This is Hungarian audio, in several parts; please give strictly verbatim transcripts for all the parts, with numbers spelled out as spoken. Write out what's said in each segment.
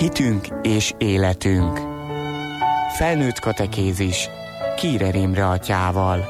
Hitünk és életünk. Felnőtt katekézis Kírer Imre atyával.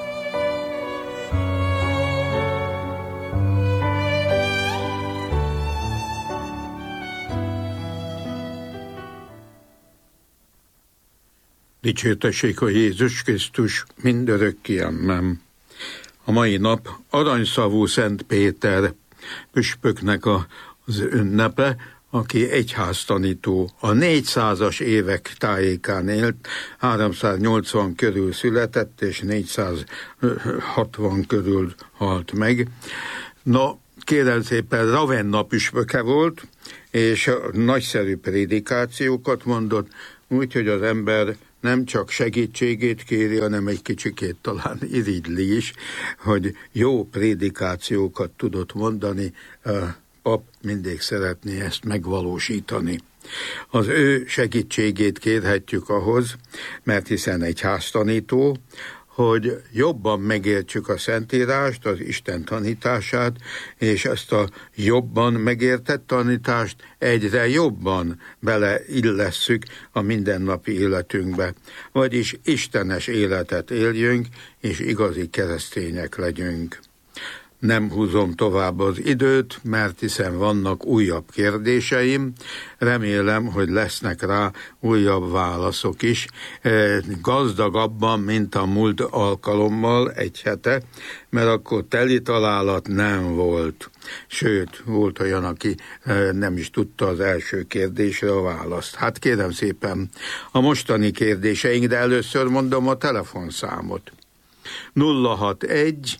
Dicsértessék a Jézus Krisztus mindörökké, amen. A mai nap aranyszavú Szent Péter püspöknek a, az ünnepe, aki egyháztanító. A négyszázas évek tájékán élt, háromszáznyolcvan körül született, és négyszázhatvan körül halt meg. Na, kérem szépen, Ravenna püspöke volt, és nagyszerű prédikációkat mondott, úgyhogy az ember nem csak segítségét kéri, hanem egy kicsikét talán irigyli is, hogy jó prédikációkat tudott mondani, pap mindig szeretné ezt megvalósítani. Az ő segítségét kérhetjük ahhoz, mert hiszen egy háztanító, hogy jobban megértsük a Szentírást, az Isten tanítását, és ezt a jobban megértett tanítást egyre jobban beleillesszük a mindennapi életünkbe. Vagyis istenes életet éljünk, és igazi keresztények legyünk. Nem húzom tovább az időt, mert hiszen vannak újabb kérdéseim. Remélem, hogy lesznek rá újabb válaszok is. Gazdagabban, mint a múlt alkalommal egy hete, mert akkor teli találat nem volt. Sőt, volt olyan, aki nem is tudta az első kérdésre a választ. Hát kérem szépen, a mostani kérdéseink, de először mondom a telefonszámot. nulla hatvanegy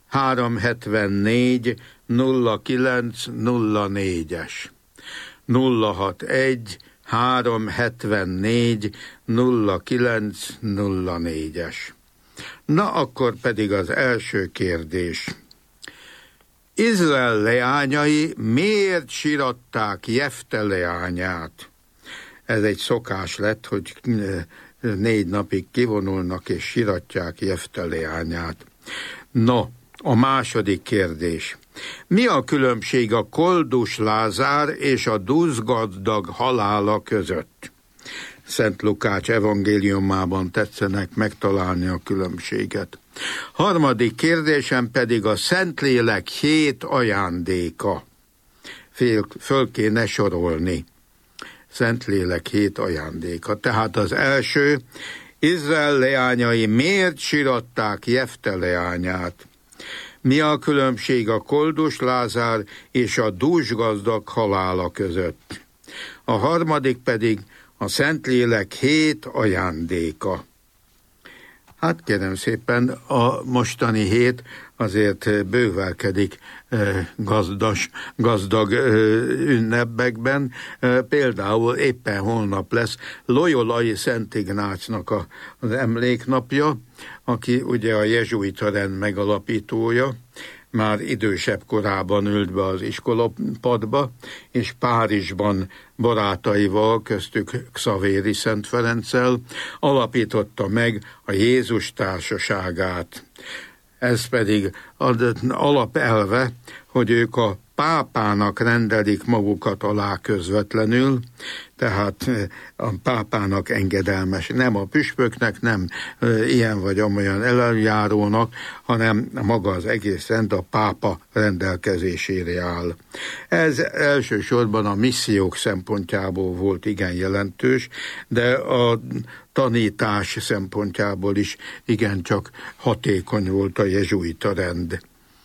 háromszázhetvennégy nulla kilenc nulla négyes. nulla hatvanegy háromszázhetvennégy nulla kilenc nulla négyes. Na, akkor pedig az első kérdés. Izrael leányai miért síratták Jefte leányát? Ez egy szokás lett, hogy négy napig kivonulnak és síratják Jefte leányát. No, a második kérdés. Mi a különbség a koldus Lázár és a dúszgazdag halála között? Szent Lukács evangéliumában tetszenek megtalálni a különbséget. Harmadik kérdésem pedig a Szentlélek hét ajándéka. Fél, föl kéne sorolni. Szentlélek hét ajándéka. Tehát az első, Izrael leányai miért síratták Jefte leányát? Mi a különbség a koldus Lázár és a dúsgazdag halála között? A harmadik pedig a Szentlélek hét ajándéka. Hát kérem szépen, a mostani hét azért bővelkedik gazdas, gazdag ünnepekben. Például éppen holnap lesz Loyolai Szent Ignácnak a, az emléknapja, aki ugye a jezsuita rend megalapítója, már idősebb korában ült be az iskolapadba, és Párizsban barátaival, köztük Xavéri Szent Ferenccel alapította meg a Jézus társaságát. Ez pedig alapelve, hogy ők a pápának rendelik magukat alá közvetlenül, tehát a pápának engedelmes, nem a püspöknek, nem ilyen vagy amolyan ellenjárónak, hanem maga az egész rend a pápa rendelkezésére áll. Ez elsősorban a missziók szempontjából volt igen jelentős, de a tanítás szempontjából is igencsak hatékony volt a jezsuita rend.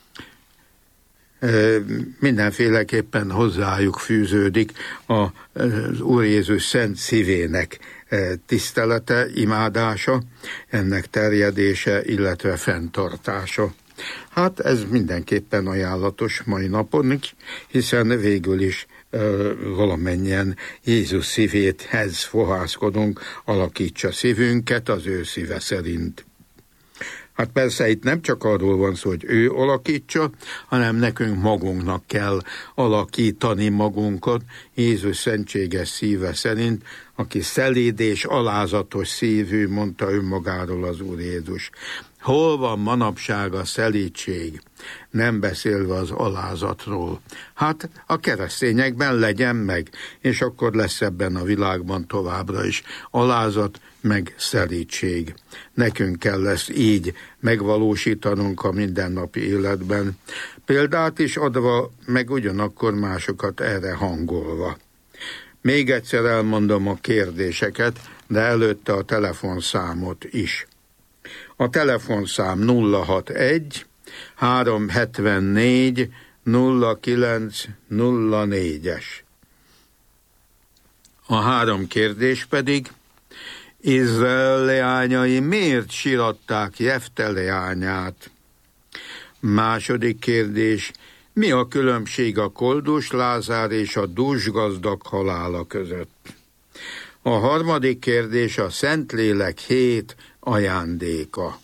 Mindenféleképpen hozzájuk fűződik az Úr Jézus szent szívének tisztelete, imádása, ennek terjedése, illetve fenntartása. Hát ez mindenképpen ajánlatos mai napon is, hiszen végül is valamennyien Jézus szívéhez fohászkodunk, alakítsa szívünket az ő szíve szerint. Hát persze itt nem csak arról van szó, hogy ő alakítsa, hanem nekünk magunknak kell alakítani magunkat Jézus szentséges szíve szerint, aki szelíd és alázatos szívű, mondta önmagáról az Úr Jézus. Hol van manapság a szelídség? Nem beszélve az alázatról. Hát a keresztényekben legyen meg, és akkor lesz ebben a világban továbbra is alázat, meg szelídség. Nekünk kell ezt így megvalósítanunk a mindennapi életben, példát is adva, meg ugyanakkor másokat erre hangolva. Még egyszer elmondom a kérdéseket, de előtte a telefonszámot is. A telefonszám nulla hatvanegy háromszázhetvennégy nulla kilenc nulla négyes. A három kérdés pedig: Izrael leányai miért síratták Jefte leányát? Második kérdés: mi a különbség a koldus Lázár és a dúsgazdag halála között? A harmadik kérdés a Szentlélek hét ajándéka.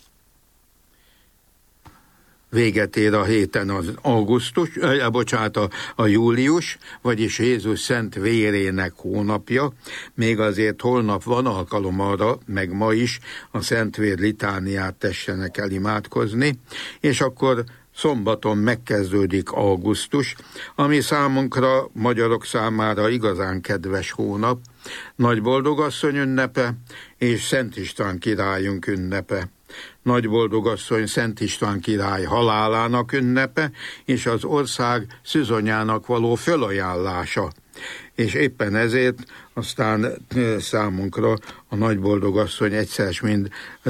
Véget ér a héten az augusztus, eh, bocsánat, a, a július, vagyis Jézus szent vérének hónapja. Még azért holnap van alkalom arra, meg ma is a Szentvér litániát tessenek el imádkozni, és akkor szombaton megkezdődik augusztus, ami számunkra, magyarok számára igazán kedves hónap, Nagyboldogasszony ünnepe és Szent István királyunk ünnepe. Nagyboldogasszony Szent István király halálának ünnepe, és az ország szüzonyának való fölajánlása. És éppen ezért aztán számunkra a Nagyboldogasszony egyszer mind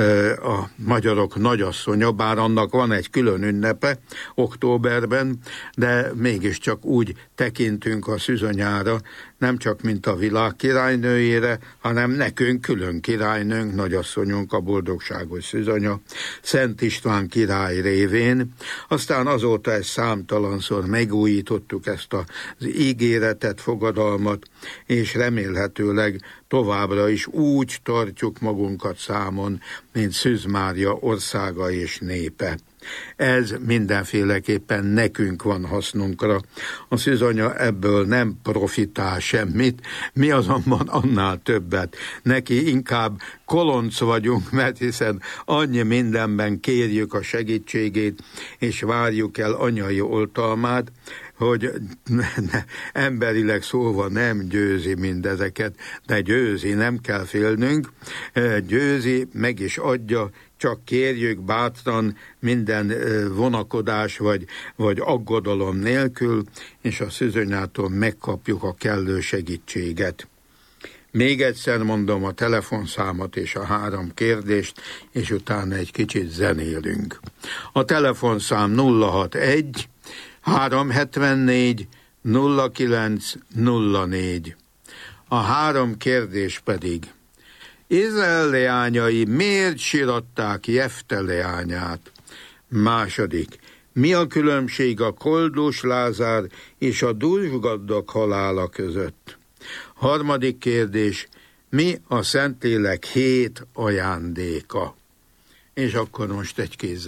a magyarok nagyasszonya, bár annak van egy külön ünnepe októberben, de mégiscsak úgy tekintünk a szüzonyára, nem csak mint a világ királynőjére, hanem nekünk külön királynőnk, nagyasszonyunk, a boldogságos szüzonya, Szent István király révén. Aztán azóta ezt számtalanszor megújítottuk, ezt az ígéretet, fogadalmat, és remélhetőleg továbbra is úgy tartjuk magunkat számon, mint Szűz Mária országa és népe. Ez mindenféleképpen nekünk van hasznunkra. A szűzanya ebből nem profitál semmit, mi azonban annál többet. Neki inkább kolonc vagyunk, mert hiszen annyi mindenben kérjük a segítségét, és várjuk el anyai oltalmát, hogy ne, ne, emberileg szólva nem győzi mindezeket, de győzi, nem kell félnünk, győzi, meg is adja, csak kérjük bátran, minden vonakodás vagy, vagy aggodalom nélkül, és a szűzanyától megkapjuk a kellő segítséget. Még egyszer mondom a telefonszámot és a három kérdést, és utána egy kicsit zenélünk. A telefonszám nulla hatvanegy háromszázhetvennégy nulla kilenc nulla négy. A három kérdés pedig: Izrael leányai miért síratták Jefte leányát? Második: mi a különbség a koldus Lázár és a dúsgazdag halála között? Harmadik kérdés: mi a Szentlélek hét ajándéka? És akkor most egy kézzel